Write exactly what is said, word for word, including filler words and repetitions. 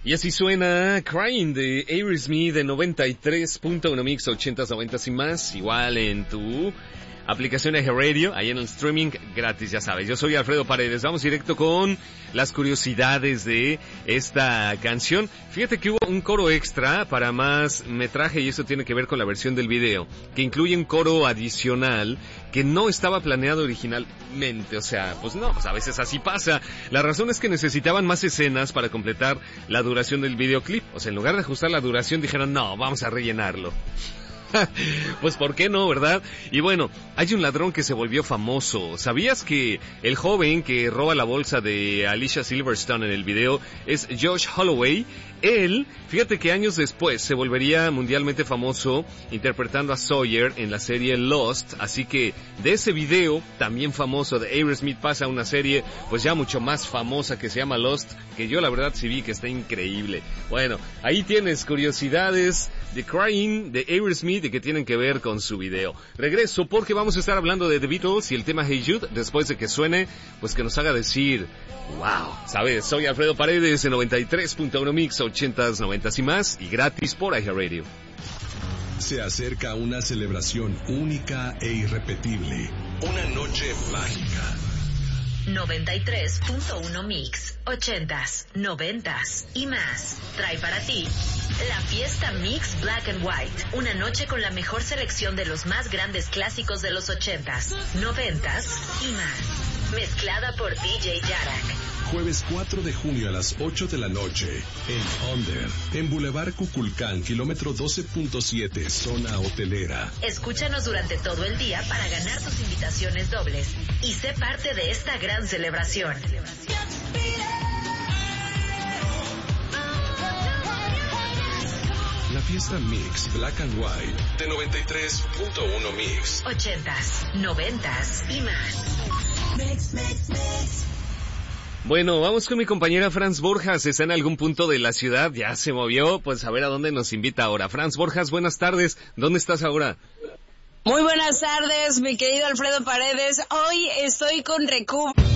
Y así suena Crying de Aerosmith de noventa y tres punto uno Mix, ochentas, noventas y más, igual en tu aplicación de Radio, ahí en el streaming gratis, ya sabes. Yo soy Alfredo Paredes, vamos directo con las curiosidades de esta canción. Fíjate que hubo un coro extra para más metraje y eso tiene que ver con la versión del video, que incluye un coro adicional que no estaba planeado originalmente, o sea, pues no, pues a veces así pasa. La razón es que necesitaban más escenas para completar la duración del videoclip, o sea, en lugar de ajustar la duración dijeron, no, vamos a rellenarlo. Pues ¿por qué no, verdad? Y bueno, hay un ladrón que se volvió famoso. ¿Sabías que el joven que roba la bolsa de Alicia Silverstone en el video es Josh Holloway? Él, fíjate que años después se volvería mundialmente famoso interpretando a Sawyer en la serie Lost, así que de ese video también famoso de Aerosmith pasa a una serie pues ya mucho más famosa que se llama Lost, que yo la verdad sí vi que está increíble. Bueno, ahí tienes curiosidades de Crying de Aerosmith y que tienen que ver con su video. Regreso porque vamos a estar hablando de The Beatles y el tema Hey Jude después de que suene, pues que nos haga decir wow, ¿sabes? Soy Alfredo Paredes en noventa y tres punto uno Mix, ochentas, noventas y más y gratis por iHeartRadio. Se acerca una celebración única e irrepetible. Una noche mágica. noventa y tres punto uno Mix, ochentas, noventas y más. Trae para ti la fiesta Mix Black and White. Una noche con la mejor selección de los más grandes clásicos de los ochentas, noventas y más. Mezclada por D J Yarak. Jueves cuatro de junio a las ocho de la noche, en Under, en Boulevard Cuculcán, kilómetro doce punto siete, zona hotelera. Escúchanos durante todo el día para ganar tus invitaciones dobles y sé parte de esta gran celebración. La fiesta Mix Black and White de noventa y tres punto uno Mix. Ochentas, noventas y más. Mix, mix, mix. Bueno, vamos con mi compañera Franz Borjas, está en algún punto de la ciudad, ya se movió, pues a ver a dónde nos invita ahora. Franz Borjas, buenas tardes, ¿dónde estás ahora? Muy buenas tardes, mi querido Alfredo Paredes, hoy estoy con Recup.